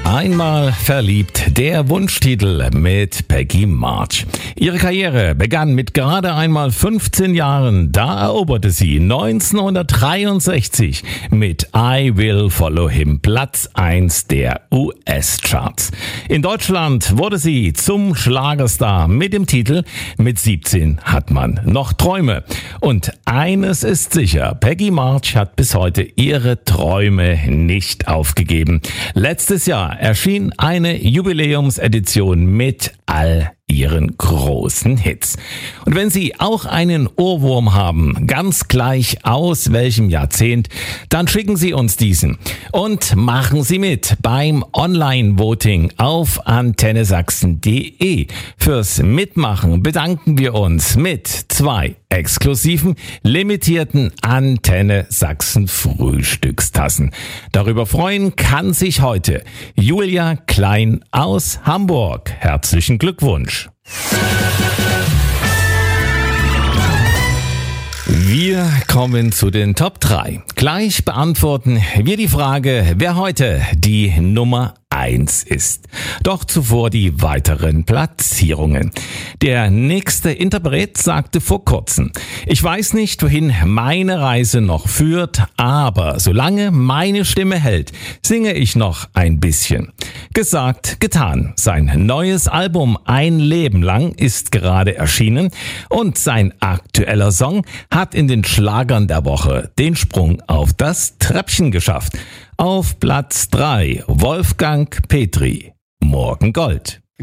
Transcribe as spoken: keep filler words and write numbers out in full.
Einmal verliebt, der Wunschtitel mit Peggy March. Ihre Karriere begann mit gerade einmal fünfzehn Jahren. Da eroberte sie neunzehnhundertdreiundsechzig mit I Will Follow Him Platz eins der U S-Charts. In Deutschland wurde sie zum Schlagerstar mit dem Titel Mit siebzehn hat man noch Träume. Und eines ist sicher, Peggy March hat bis heute ihre Träume nicht aufgegeben. Letztes Jahr erschien eine Jubiläumsedition mit all ihren großen Hits. Und wenn Sie auch einen Ohrwurm haben, ganz gleich aus welchem Jahrzehnt, dann schicken Sie uns diesen und machen Sie mit beim Online-Voting auf antenne sachsen punkt de. Fürs Mitmachen bedanken wir uns mit zwei exklusiven, limitierten Antenne Sachsen Frühstückstassen. Darüber freuen kann sich heute Julia Klein aus Hamburg. Herzlichen Glückwunsch. Wir kommen zu den Top drei. Gleich beantworten wir die Frage, wer heute die Nummer eins ist. Doch zuvor die weiteren Platzierungen. Der nächste Interpret sagte vor kurzem: Ich weiß nicht, wohin meine Reise noch führt, aber solange meine Stimme hält, singe ich noch ein bisschen. Gesagt, getan. Sein neues Album Ein Leben lang ist gerade erschienen und sein aktueller Song hat in den Schlagern der Woche den Sprung auf das Treppchen geschafft. Auf Platz drei Wolfgang Petri, Morgengold.